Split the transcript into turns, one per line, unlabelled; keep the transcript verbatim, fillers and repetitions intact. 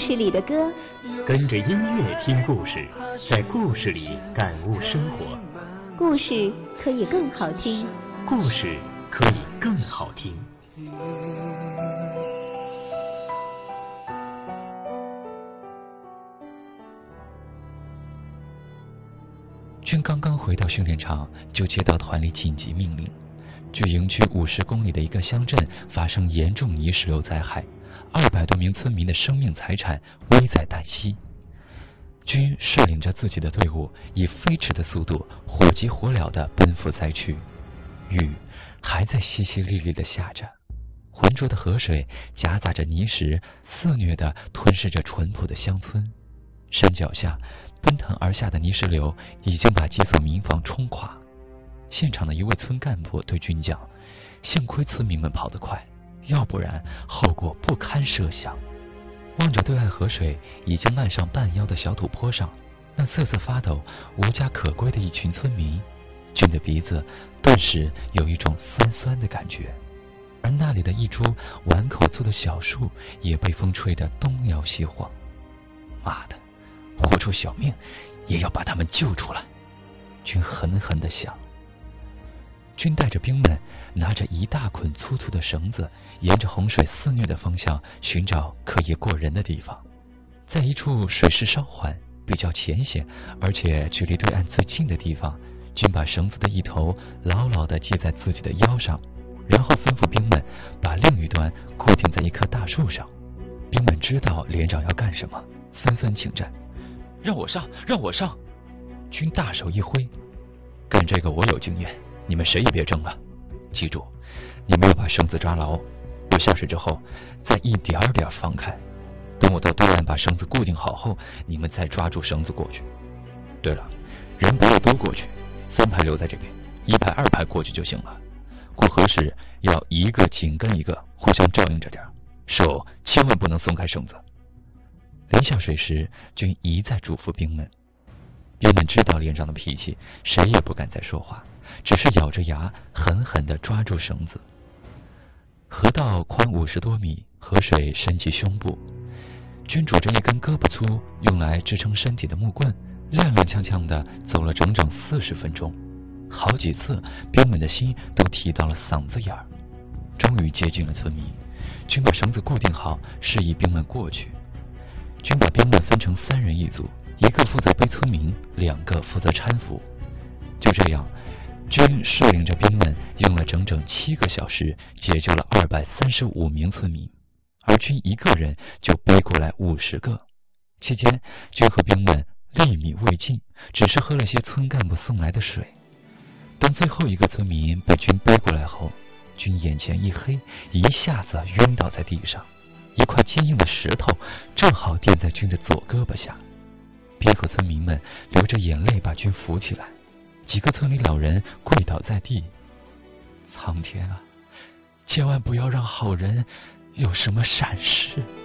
事里的歌，
跟着音乐听故事，在故事里感悟生活。
故事可以更好听，
故事可以更好听。
君刚刚回到训练场，就接到团里紧急命令，距营区五十公里的一个乡镇发生严重泥石流灾害，二百多名村民的生命财产危在旦夕。君率领着自己的队伍，以飞驰的速度，火急火燎地奔赴灾区。雨还在淅淅沥沥地下着，浑浊的河水夹杂着泥石，肆虐地吞噬着淳朴的乡村。山脚下奔腾而下的泥石流已经把几所民房冲垮。现场的一位村干部对军讲，幸亏村民们跑得快，要不然后果不堪设想。望着对岸河水已经漫上半腰的小土坡上，那瑟瑟发抖无家可归的一群村民，君的鼻子顿时有一种酸酸的感觉。而那里的一株碗口粗的小树也被风吹得东摇西晃。妈的，豁出小命也要把他们救出来，君狠狠地想。君带着兵们拿着一大捆粗粗的绳子，沿着洪水肆虐的方向寻找可以过人的地方。在一处水势稍缓、比较浅显，而且距离对岸最近的地方，君把绳子的一头牢牢地系在自己的腰上，然后吩咐兵们把另一端固定在一棵大树上。兵们知道连长要干什么，纷纷请战。让我上，让我上！君大手一挥，干这个我有经验，你们谁也别争了。记住，你们要把绳子抓牢，我下水之后再一点点放开，等我到对岸把绳子固定好后，你们再抓住绳子过去。对了，人不要多过去，三排留在这边，一排二排过去就行了。过河时要一个紧跟一个，互相照应着点，手千万不能松开绳子。临下水时，君一再嘱咐兵们。兵们知道连长的脾气，谁也不敢再说话，只是咬着牙狠狠地抓住绳子。河道宽五十多米，河水深及胸部。君拄着一根胳膊粗用来支撑身体的木棍，踉踉跄跄地走了整整四十分钟，好几次兵们的心都提到了嗓子眼儿。终于接近了村民，君把绳子固定好，示意兵们过去。君把兵们分成三人一组，一个负责背村民，两个负责搀扶。就这样，君率领着兵们用了整整七个小时，解救了二百三十五名村民，而君一个人就背过来五十个。期间，君和兵们粒米未进，只是喝了些村干部送来的水。当最后一个村民被君背过来后，君眼前一黑，一下子晕倒在地上。一块坚硬的石头正好垫在君的左胳膊下，兵和村民们流着眼泪把君扶起来，几个村里老人跪倒在地。苍天啊，千万不要让好人有什么闪失。